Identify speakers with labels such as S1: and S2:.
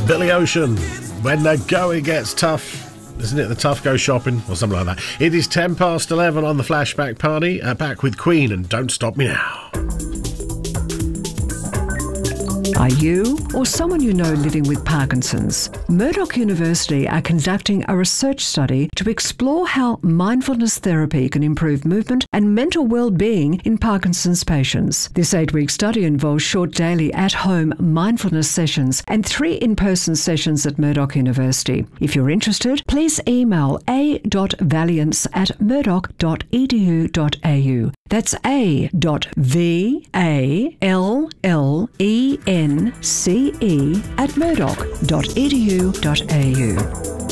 S1: Billy Ocean, when the going gets tough. Isn't it the tough go shopping or something like that? It is 11:10 on the Flashback Party. Back with Queen and Don't Stop Me Now.
S2: Are you or someone you know living with Parkinson's? Murdoch University are conducting a research study to explore how mindfulness therapy can improve movement and mental well-being in Parkinson's patients. This 8-week study involves short daily at-home mindfulness sessions and 3 in-person sessions at Murdoch University. If you're interested, please email a.valiance@murdoch.edu.au. That's a.vallence@murdoch.edu.au.